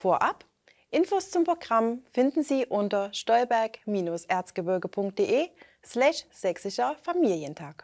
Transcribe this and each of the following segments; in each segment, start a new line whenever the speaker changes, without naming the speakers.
Vorab: Infos zum Programm finden Sie unter stolberg-erzgebirge.de/sächsischer Familientag.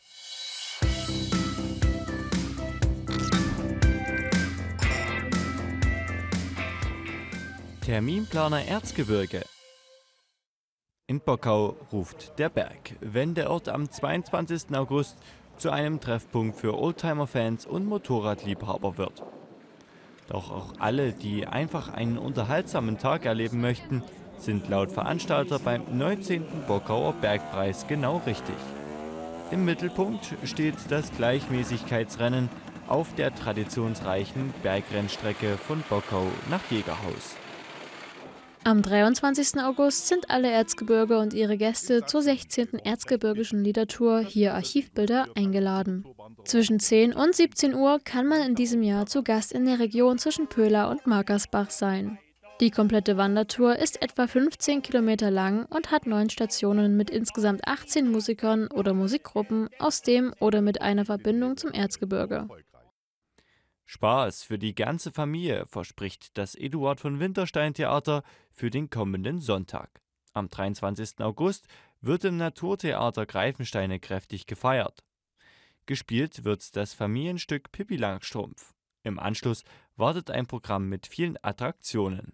Terminplaner Erzgebirge. In Bockau ruft der Berg, wenn der Ort am 22. August zu einem Treffpunkt für Oldtimer-Fans und Motorradliebhaber wird. Doch auch alle, die einfach einen unterhaltsamen Tag erleben möchten, sind laut Veranstalter beim 19. Bockauer Bergpreis genau richtig. Im Mittelpunkt steht das Gleichmäßigkeitsrennen auf der traditionsreichen Bergrennstrecke von Bockau nach Jägerhaus.
Am 23. August sind alle Erzgebirge und ihre Gäste zur 16. Erzgebirgischen Liedertour hier Archivbilder eingeladen. Zwischen 10 und 17 Uhr kann man in diesem Jahr zu Gast in der Region zwischen Pöhla und Markersbach sein. Die komplette Wandertour ist etwa 15 Kilometer lang und hat 9 Stationen mit insgesamt 18 Musikern oder Musikgruppen aus dem oder mit einer Verbindung zum Erzgebirge.
Spaß für die ganze Familie verspricht das Eduard von Winterstein Theater für den kommenden Sonntag. Am 23. August wird im Naturtheater Greifensteine kräftig gefeiert. Gespielt wird das Familienstück Pippi Langstrumpf. Im Anschluss wartet ein Programm mit vielen Attraktionen.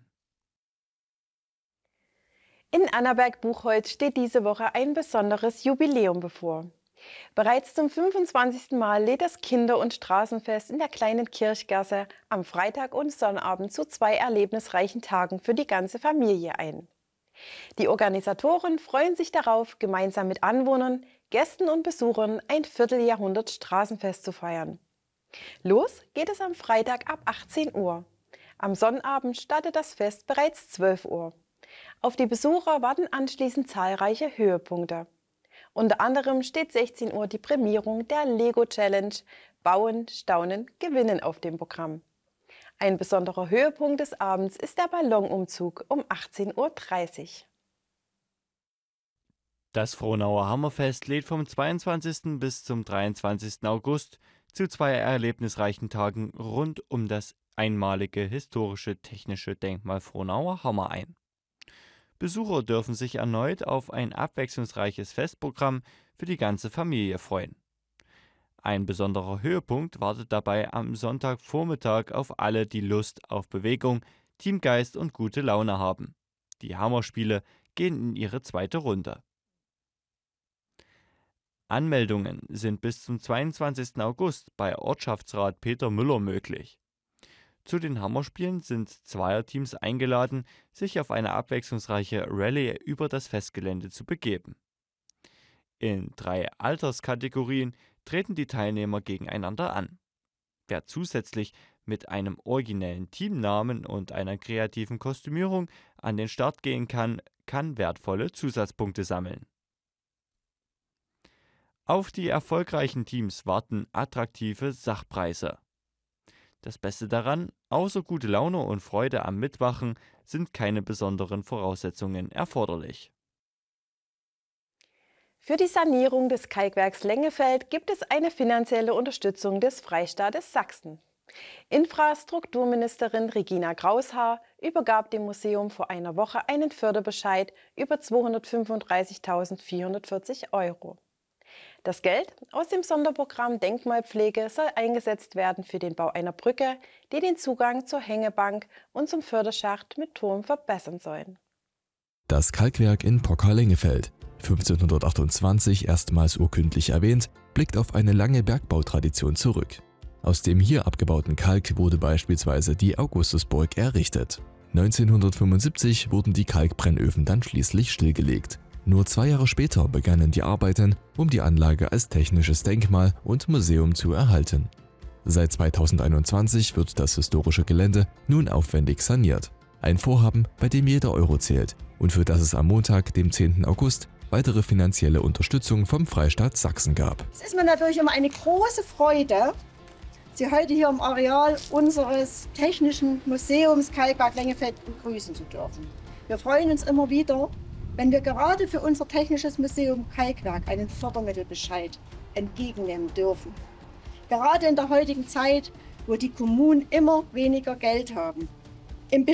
In Annaberg-Buchholz steht diese Woche ein besonderes Jubiläum bevor. Bereits zum 25. Mal lädt das Kinder- und Straßenfest in der kleinen Kirchgasse am Freitag und Sonnabend zu 2 erlebnisreichen Tagen für die ganze Familie ein. Die Organisatoren freuen sich darauf, gemeinsam mit Anwohnern, Gästen und Besuchern ein Vierteljahrhundert Straßenfest zu feiern. Los geht es am Freitag ab 18 Uhr. Am Sonnabend startet das Fest bereits 12 Uhr. Auf die Besucher warten anschließend zahlreiche Höhepunkte. Unter anderem steht 16 Uhr die Prämierung der Lego-Challenge Bauen, Staunen, Gewinnen auf dem Programm. Ein besonderer Höhepunkt des Abends ist der Ballonumzug um 18:30 Uhr.
Das Frohnauer Hammerfest lädt vom 22. bis zum 23. August zu 2 erlebnisreichen Tagen rund um das einmalige historische technische Denkmal Frohnauer Hammer ein. Besucher dürfen sich erneut auf ein abwechslungsreiches Festprogramm für die ganze Familie freuen. Ein besonderer Höhepunkt wartet dabei am Sonntagvormittag auf alle, die Lust auf Bewegung, Teamgeist und gute Laune haben. Die Hammerspiele gehen in ihre zweite Runde. Anmeldungen sind bis zum 22. August bei Ortschaftsrat Peter Müller möglich. Zu den Hammerspielen sind Zweierteams eingeladen, sich auf eine abwechslungsreiche Rallye über das Festgelände zu begeben. In 3 Alterskategorien treten die Teilnehmer gegeneinander an. Wer zusätzlich mit einem originellen Teamnamen und einer kreativen Kostümierung an den Start gehen kann, kann wertvolle Zusatzpunkte sammeln. Auf die erfolgreichen Teams warten attraktive Sachpreise. Das Beste daran: außer gute Laune und Freude am Mitmachen sind keine besonderen Voraussetzungen erforderlich.
Für die Sanierung des Kalkwerks Lengefeld gibt es eine finanzielle Unterstützung des Freistaates Sachsen. Infrastrukturministerin Regina Graushaar übergab dem Museum vor einer Woche einen Förderbescheid über 235.440 €. Das Geld aus dem Sonderprogramm Denkmalpflege soll eingesetzt werden für den Bau einer Brücke, die den Zugang zur Hängebank und zum Förderschacht mit Turm verbessern sollen.
Das Kalkwerk in Pockar-Lengefeld, 1528 erstmals urkundlich erwähnt, blickt auf eine lange Bergbautradition zurück. Aus dem hier abgebauten Kalk wurde beispielsweise die Augustusburg errichtet. 1975 wurden die Kalkbrennöfen dann schließlich stillgelegt. Nur 2 Jahre später begannen die Arbeiten, um die Anlage als technisches Denkmal und Museum zu erhalten. Seit 2021 wird das historische Gelände nun aufwendig saniert. Ein Vorhaben, bei dem jeder Euro zählt und für das es am Montag, dem 10. August, weitere finanzielle Unterstützung vom Freistaat Sachsen gab.
Es ist mir natürlich immer eine große Freude, Sie heute hier im Areal unseres Technischen Museums Kalkwerk Lengefeld begrüßen zu dürfen. Wir freuen uns immer wieder, wenn wir gerade für unser Technisches Museum Kalkwerk einen Fördermittelbescheid entgegennehmen dürfen. Gerade in der heutigen Zeit, wo die Kommunen immer weniger Geld haben,